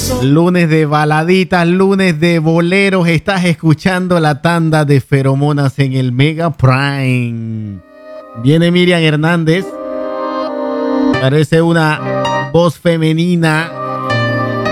Lunes de baladitas, lunes de boleros. Estás escuchando la tanda de feromonas en el Mega Prime. Viene Miriam Hernández. Parece una voz femenina